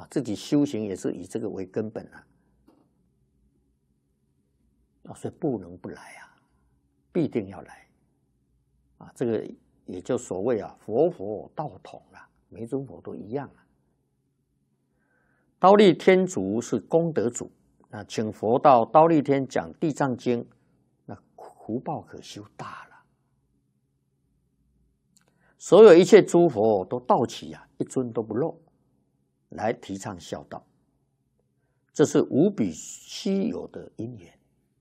自己修行也是以这个为根本所以不能不来必定要来这个也就所谓佛佛道统每尊佛都一样忉利天竺是功德主，请佛到忉利天讲《地藏经》，那福报可修大了。所有一切诸佛都到齐一尊都不漏，来提倡孝道，这是无比稀有的因缘。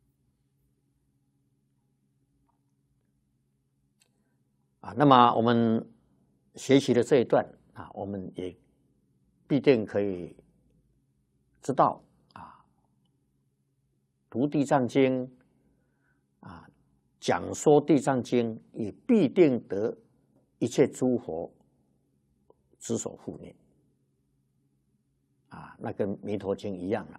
那么我们学习的这一段我们也必定可以知道读《地藏经》讲说《地藏经》，也必定得一切诸佛之所护念那跟《弥陀经》一样了。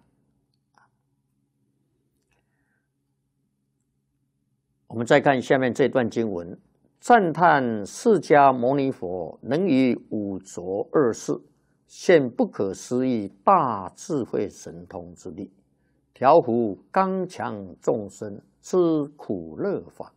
我们再看下面这段经文。赞叹释迦牟尼佛能于五浊恶世现不可思议大智慧神通之力，调伏刚强众生之苦乐法。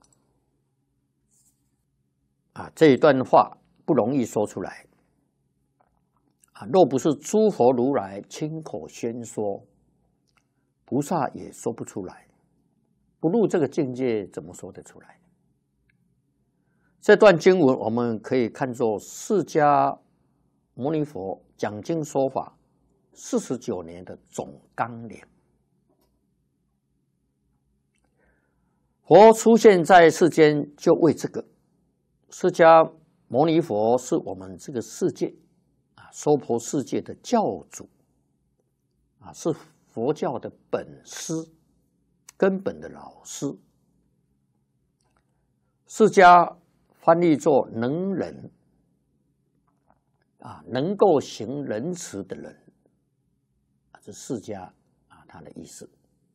这一段话不容易说出来若不是诸佛如来亲口宣说，菩萨也说不出来。不入这个境界，怎么说得出来？这段经文我们可以看作释迦牟尼佛讲经说法49年的总纲领。佛出现在世间就为这个。释迦牟尼佛是我们这个世界娑婆世界的教主是佛教的本师，根本的老师。释迦翻译作能仁能够行仁慈的人这释迦他的意思。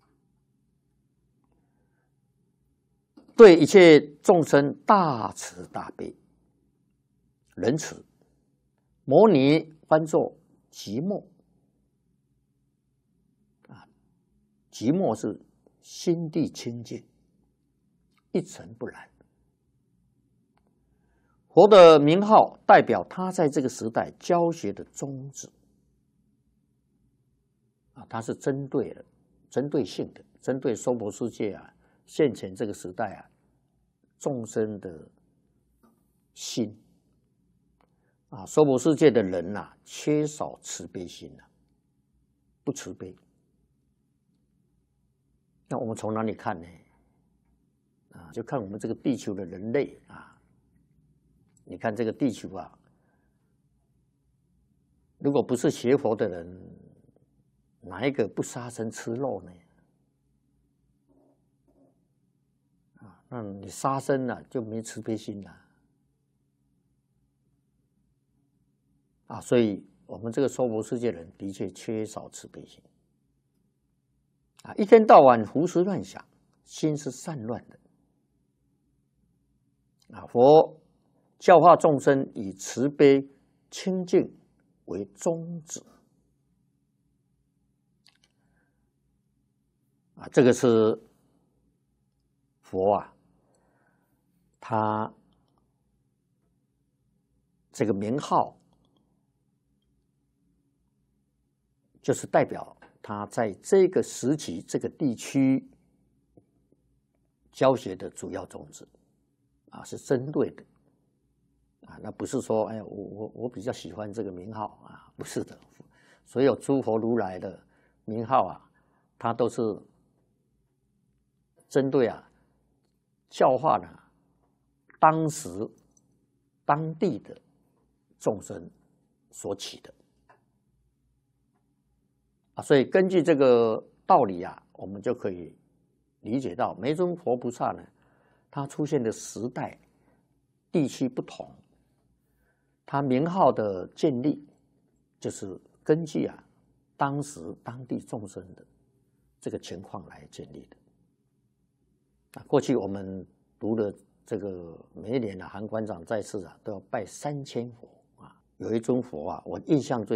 对一切众生大慈大悲仁慈。摩尼翻作寂寞寂寞是心地清净，一尘不染。佛的名号代表他在这个时代教学的宗旨他是针对性的，针对娑婆世界现前这个时代众生的心娑婆世界的人缺少慈悲心不慈悲。那我们从哪里看呢？就看我们这个地球的人类你看这个地球如果不是学佛的人，哪一个不杀生吃肉呢？那你杀生就没慈悲心所以我们这个娑婆世界人的确缺少慈悲心一天到晚胡思乱想，心是散乱的佛教化众生以慈悲清净为宗旨这个是佛他这个名号就是代表他在这个时期这个地区教学的主要宗旨是针对的那不是说我比较喜欢这个名号不是的。所有诸佛如来的名号它都是针对教化当时当地的众生所起的所以根据这个道理我们就可以理解到每尊佛菩萨呢，他出现的时代地区不同，他名号的建立就是根据当时当地众生的这个情况来建立的过去我们读的这个每一年韩馆长在世都要拜3000佛有一尊佛我印象最